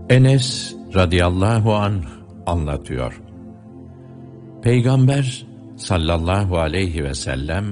Enes radıyallahu anh anlatıyor. Peygamber sallallahu aleyhi ve sellem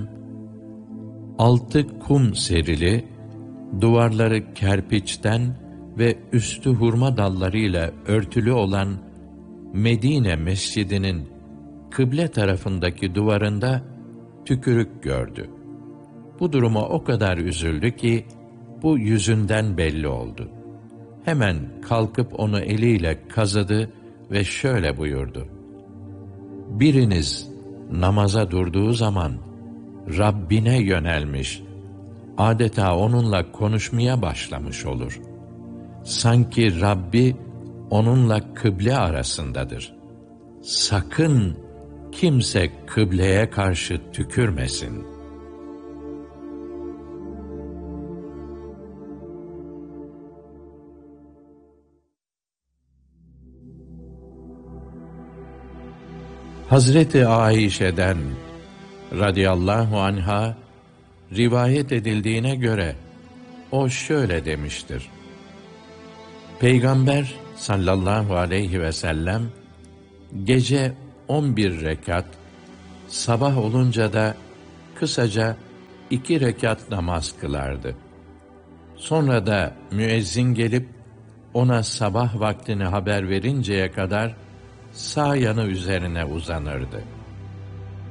6 kum serili, duvarları kerpiçten ve üstü hurma dallarıyla örtülü olan Medine mescidinin kıble tarafındaki duvarında tükürük gördü. Bu duruma o kadar üzüldü ki bu yüzünden belli oldu. Hemen kalkıp onu eliyle kazıdı ve şöyle buyurdu: biriniz namaza durduğu zaman Rabbine yönelmiş, adeta onunla konuşmaya başlamış olur. Sanki Rabbi onunla kıble arasındadır. Sakın kimse kıbleye karşı tükürmesin. Hazreti Aişe'den radıyallahu anha rivayet edildiğine göre o şöyle demiştir: Peygamber sallallahu aleyhi ve sellem gece 11 rekat, sabah olunca da kısaca 2 rekat namaz kılardı. Sonra da müezzin gelip ona sabah vaktini haber verinceye kadar sağ yanı üzerine uzanırdı.